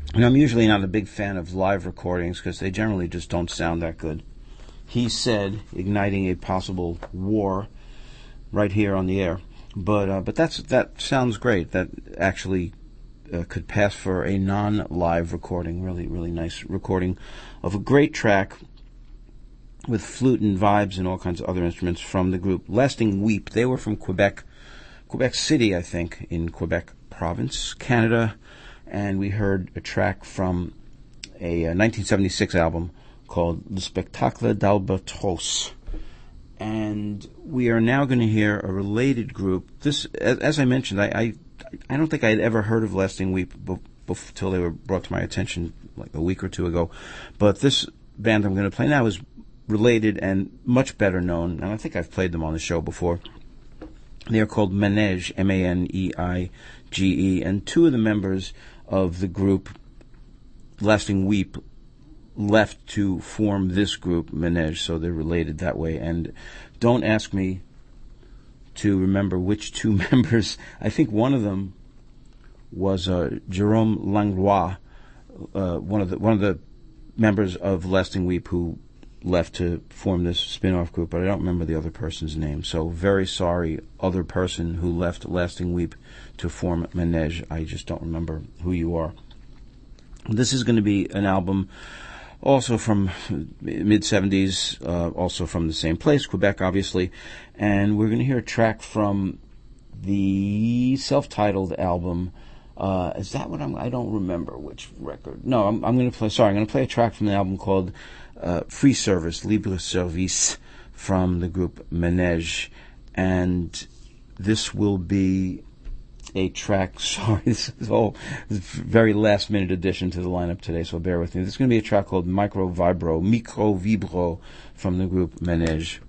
And I'm usually not a big fan of live recordings because they generally just don't sound that good. He said, igniting a possible war right here on the air. But that sounds great. That actually could pass for a non-live recording. Really, really nice recording of a great track with flute and vibes and all kinds of other instruments from the group Lasting Weep. They were from Quebec City, I think, in Quebec province, Canada. And we heard a track from a 1976 album called Le Spectacle d'Albatros. And we are now going to hear a related group. This, as I mentioned, I don't think I had ever heard of Lasting Weep until they were brought to my attention like a week or two ago. But this band I'm going to play now is related and much better known, and I think I've played them on the show before. They are called Maneige, Maneige, and two of the members of the group Lasting Weep left to form this group, Maneige, so they're related that way. And don't ask me to remember which two members. I think one of them was Jerome Langlois, one of the members of Lasting Weep who left to form this spin-off group, but I don't remember the other person's name. So very sorry, other person who left Lasting Weep to form Maneige. I just don't remember who you are. This is going to be an album also from mid-70s, also from the same place, Quebec, obviously. And we're going to hear a track from the self-titled album. Is that what I don't remember which record. No, I'm going to play a track from the album called Free Service, Libre Service, from the group Maneige. And this will be a track, sorry, this is a very last minute addition to the lineup today, so bear with me. This is going to be a track called Micro Vibro from the group Maneige.